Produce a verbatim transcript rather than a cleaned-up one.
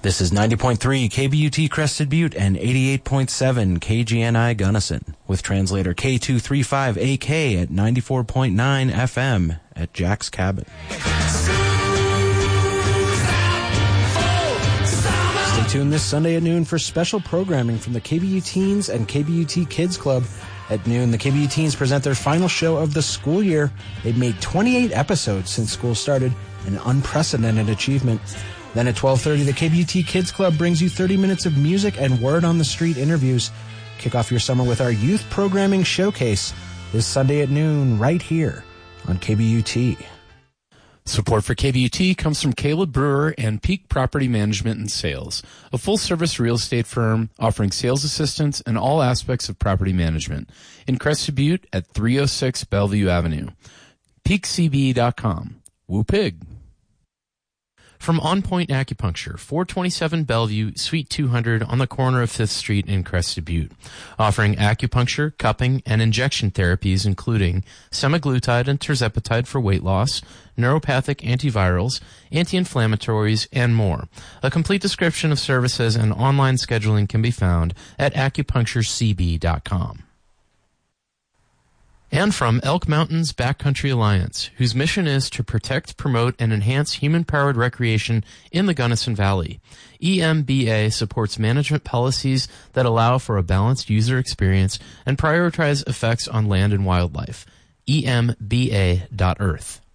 This is ninety point three K B U T Crested Butte and eighty-eight point seven K G N I Gunnison, with translator K two thirty-five A K at ninety-four point nine F M at Jack's Cabin. Stay tuned this Sunday at noon for special programming from the K B U Teens and K B U T Kids Club. At noon, the K B U Teens present their final show of the school year. They've made twenty-eight episodes since school started, an unprecedented achievement. Then at twelve thirty, the K B U T Kids Club brings you thirty minutes of music and word-on-the-street interviews. Kick off your summer with our Youth Programming Showcase this Sunday at noon right here on K B U T. Support for K B U T comes from Caleb Brewer and Peak Property Management and Sales, a full-service real estate firm offering sales assistance and all aspects of property management in Crested Butte at three oh six Bellevue Avenue. peak c b dot com. Woo pig. From On Point Acupuncture, four twenty-seven Bellevue, Suite two hundred on the corner of fifth Street in Crested Butte, offering acupuncture, cupping, and injection therapies including semaglutide and tirzepatide for weight loss, neuropathic antivirals, anti-inflammatories, and more. A complete description of services and online scheduling can be found at acupuncture c b dot com. And from Elk Mountains Backcountry Alliance, whose mission is to protect, promote, and enhance human-powered recreation in the Gunnison Valley. E M B A supports management policies that allow for a balanced user experience and prioritize effects on land and wildlife. E M B A dot earth.